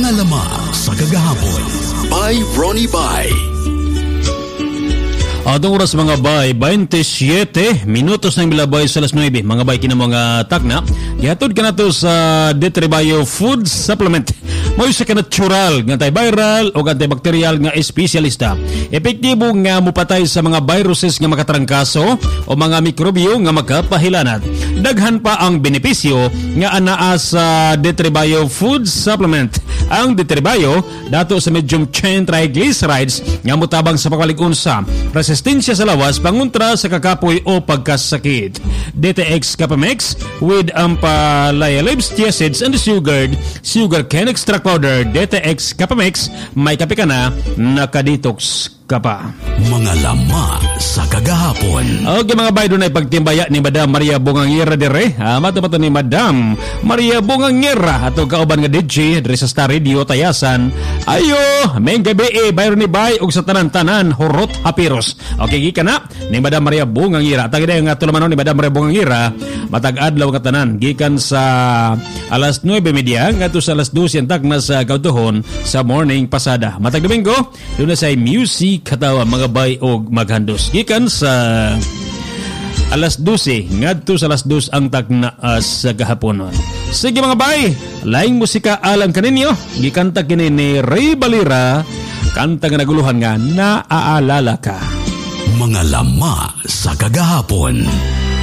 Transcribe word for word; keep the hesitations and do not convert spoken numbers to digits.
Mga lama sa kagahapon by Ronnie Bay. Atong oras mga bay, twenty-seven minutos ng milabay sa alas nine. Mga bay, kinamang uh, takna. Gihatod ka na to sa Detribio Food Supplement. May sa ka-natural, antiviral o antibacterial nga espesyalista. Epektibo nga mupatay sa mga viruses nga makatrangkaso o mga mikrobyo nga makapahilanat. Daghan pa ang benepisyo nga anaa sa Detribio Food Supplement. Ang Detribio, dato sa medium chain triglycerides nga mutabang sa pagkalig-unsa, resistensya sa lawas, panguntra sa kakapoy o pagkasakit. D T X Capamex with ampalaya-labs acids and sugar, sugar cane extract powder. D T X Capamex, may kape ka na, nakadetox ka pa. Mga lama sa kagahapon. Okay mga bay, doon ay pagtimbaya ni Madam Maria Bongangera dire. Ah, matapato ni Madam Maria Bongangera ato kauban nga D J dire sa Star Radio Tayasan. Ayo, may gabi eh, bayro ni bay og sa tanan-tanan horot hapiros. Okay, gika na ni Madam Maria Bongangera. Tagay nga tulamanon ni Madam Maria Bongangera, matag adlaw nga tanan gikan sa alas nueve media ngadto sa alas dose antak na sa kautuhon sa morning pasada. Matag Domingo, doon na sa music katawa mga bay og maghandos gikan sa alas dose ngadto sa alas dos ang tagna uh, sa gahaponon. Sige mga bay, laing musika alam kaninyo gikanta kini ni Ray Balira, kanta nga naguluhan nga Naaalala Ka. Mga lama sa kagahapon.